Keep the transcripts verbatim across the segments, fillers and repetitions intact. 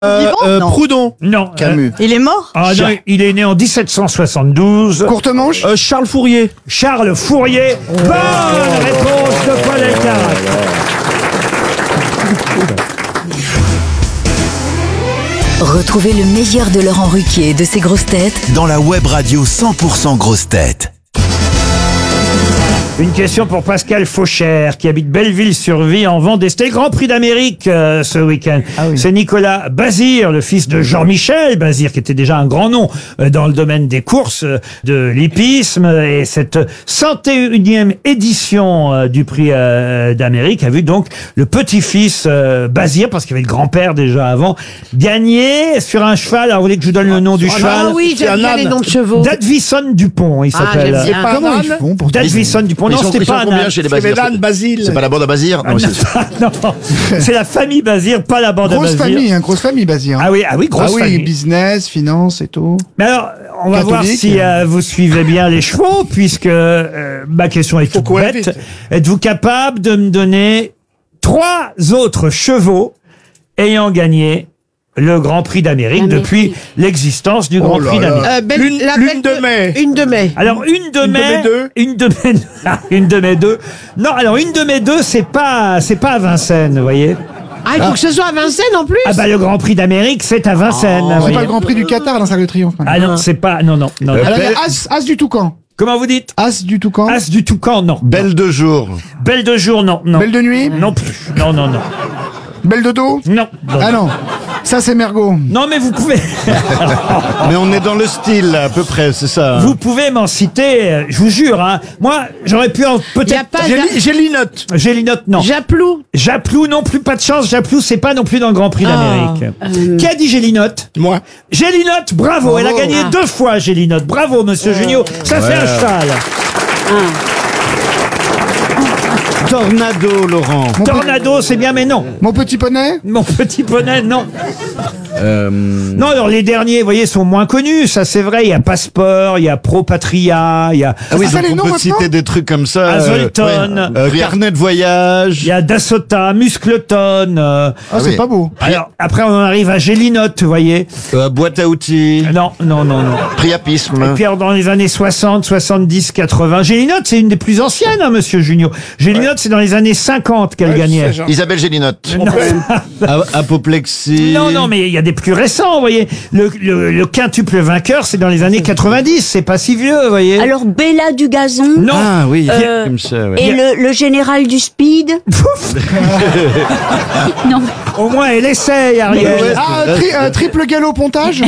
Euh, euh, Proudhon. Non. Camus. Euh, Il est mort ah non, il est né en dix-sept cent soixante-douze. Courtemanche. Euh, Charles Fourier. Charles Fourier. Bonne réponse de Paul Elkarat. Retrouvez le meilleur de Laurent Ruquier et de ses grosses têtes dans la web radio cent pour cent grosses têtes. Une question pour Pascal Fauchère, qui habite Belleville-sur-Vie en Vendée. C'était le Grand Prix d'Amérique euh, ce week-end. Ah oui. C'est Nicolas Bazir, le fils de Jean-Michel Bazir, qui était déjà un grand nom euh, dans le domaine des courses, euh, de l'hippisme. Et cette cent et unième édition euh, du Prix euh, d'Amérique a vu donc le petit-fils euh, Bazir, parce qu'il y avait le grand-père déjà avant, gagner sur un cheval. Alors, vous voulez que je vous donne le nom du Ah cheval? oui, j'aime bien les noms de chevaux. Dadvison Dupont, il Ah, s'appelle. j'aime bien. Pas Comment ils font pour Dadvison Dupont. Ils Non, sont, c'était ils sont pas un combien âne. chez les C'est Bazir? l'âne Basile. C'est pas la bande à Bazir? Non, c'est- Non, c'est la famille Bazir, pas la bande à Grosse Bazir. famille, hein, grosse famille, Bazir. Ah oui, ah oui, grosse ah oui, famille. business, finance et tout. Mais alors, on va Catholique. voir si euh, vous suivez bien les chevaux, puisque euh, ma question est toute courir bête. vite. Êtes-vous capable de me donner trois autres chevaux ayant gagné le Grand Prix d'Amérique Amérique. depuis l'existence du Grand là Prix là. d'Amérique? Euh, belle- Lune- la lune belle de mai. Une de mai. Alors une de Une de mai, mai deux. une de mai, une de mai deux. Non, alors une de mai deux, c'est pas, c'est pas à Vincennes, vous voyez. Ah, il faut que ce soit à Vincennes en plus. Ah bah le Grand Prix d'Amérique, c'est à Vincennes. vous C'est voyez. pas le Grand Prix du Qatar dans le Cercle de Triomphe. Ah non, c'est pas, non, non, non. Euh, Alors, il y a As, As du Toucan. Comment vous dites? As du Toucan. As du Toucan, non. Belle de jour. Belle de jour, non, non. Belle de nuit. Non plus. Non, non, non. Belle de dos. Non. Non, Ah non. Ça, c'est Mergot. non mais vous pouvez, Mais on est dans le style, là, à peu près, c'est ça. hein. vous pouvez m'en citer. euh, Je vous jure, hein. Moi, j'aurais pu en Il y a peut-être. pas J'ai Ja- li- J'ai l'inote. Gélinote, non. Japlou. Japlou non plus, pas de chance. Japlou, c'est pas non plus dans le Grand Prix d'Amérique. euh. Qui a dit Gélinote? Moi. Gélinote, bravo. Elle a gagné Ah. deux fois, Gélinote. Bravo, monsieur Junio. Ça fait un cheval. Tornado, Laurent. Mon, pe- Tornado, c'est bien, mais non. mon petit poney. Mon petit poney, non. Euh, Non, alors les derniers, vous voyez, sont moins connus, ça c'est vrai. Il y a Passeport, il y a Pro Patria, il y a, Ah oui, ça, donc les on noms peut maintenant citer des trucs comme ça. Azolton. euh, ouais. Euh, carnet de voyage. il y a Dasota, Muscleton. euh, Ah, c'est oui. pas beau. alors, après, on arrive à Gélinote, vous voyez. Euh, boîte à outils. Non, non, non, non. Priapisme. Et puis, alors, dans les années soixante, soixante-dix, quatre-vingts, Gélinote, c'est une des plus anciennes, hein, monsieur Junio. Gélinote, c'est dans les années cinquante qu'elle gagnait. Isabelle Gélinote. Non. A- Apoplexie. Non, non, mais il y a des plus récents, vous voyez. Le, le, le quintuple vainqueur, c'est dans les années quatre-vingt-dix, c'est pas si vieux, vous voyez. Alors Bella du gazon Non. Ah oui, Euh, comme ça, ouais. et le, le général du speed. Non. Au moins, elle essaye, Ariel. Ah, un tri- un triple galop pontage.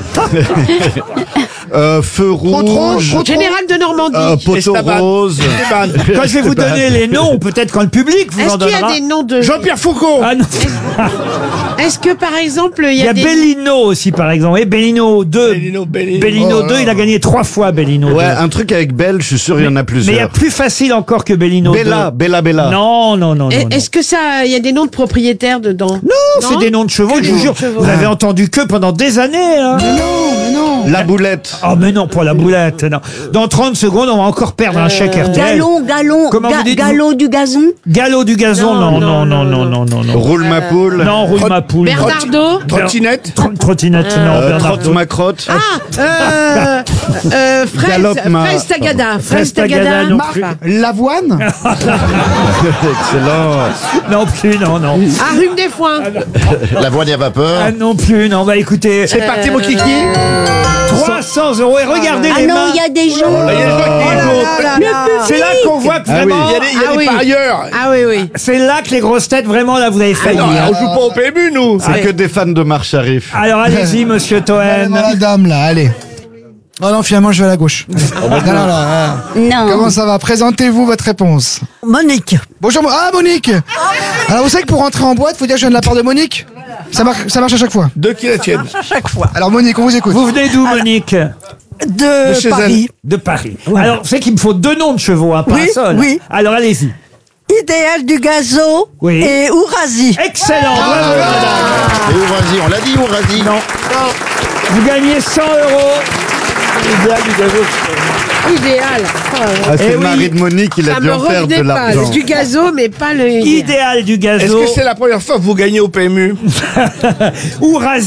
Euh, feu Trop trop, rouge. trop trop. Général de Normandie. Euh, poteau Esteban. rose. Quand je vais vous donner les noms, peut-être quand le public vous Est-ce en qu'il y donnera. a des noms de. Jean-Pierre Foucault. Ah non. Est-ce que par exemple il Il y y a, a des. Bellino aussi, par exemple. Et Bellino deux. Bellino, Bellino. Bellino Oh, deux, oh. il a gagné trois fois, Bellino Ouais, deux. un truc avec Belle, je suis sûr, il y en a Mais il y a plusieurs. plus facile encore que Bellino Bella, deux. Bella, Bella. Non, non, non, non. Est- non. Est-ce que ça, il y a des noms de propriétaires dedans? Non, c'est des noms de chevaux, Que je vous des jure. noms de chevaux. Vous n'avez entendu que pendant des années. Hein. Mais non, mais non. La boulette. Oh, mais non, pour la boulette. Non. Dans trente secondes, on va encore perdre un chèque R T L. Galon, galon, Comment vous dites, galop du gazon. Galop du gazon, non, Non, non, non, non, non, non, non, non. Roule ma poule. Non, roule ma poule. non. Bernardo. Trottinette. Tro- Trottinette, non, Euh, Bernardo. trotte ma crotte. Ah, euh, euh, fraise, Galope ma- fraise Tagada, fraise Fraise Tagada, Tagada. non Marc plus. Lavoine. Excellent. Non plus, non, non. Ah, rhume des foins. La voile à vapeur. Ah non plus, non, bah écoutez. C'est parti, mon kiki. trois cents euros et regardez Ah les non, mains. il y a des gens. Il y a des gens qui jouent. Oh là là. C'est là qu'on voit que Ah oui. vraiment. Il y a des, il y a Ah des oui. parieurs. Ah oui, oui. C'est là que les grosses têtes, vraiment, là, vous avez failli. Non, hein. on joue pas au P M U, nous. C'est que des fans de Marche Arif. Alors allez-y, monsieur Allez, Toen. dans la dame, là, allez. Oh non, finalement, je vais à la gauche. non, non, non, hein. Non. Comment ça va? Présentez-vous votre réponse. Monique. Bonjour, Mo- ah, Monique. Alors, vous savez que pour rentrer en boîte, faut dire que je viens de la part de Monique? Ça marche, ça marche à chaque fois. Deux qui la tiennent. Chaque fois. Alors, Monique, on vous écoute. Vous venez d'où, Monique? De, chez Paris. De Paris. Alors, c'est qu'il me faut deux noms de chevaux, hein, pas Oui, un seul. oui. Alors, allez-y. Idéal du gazo Oui. et Ourasi. Excellent, bravo, madame. Et Ourasi, on l'a dit, Ourasi. Non. Vous gagnez cent euros. Idéal. Ah, c'est Eh le oui. mari de Monique, il a Ça dû me en faire de revenait pas. l'argent. Du gazo, mais pas le. Idéal du Est-ce gazo. que c'est la première fois que vous gagnez au P M U? Ourasi.